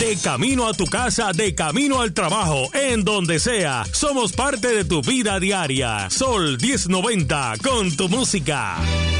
De camino a tu casa, de camino al trabajo, en donde sea, somos parte de tu vida diaria. Sol 1090, con tu música.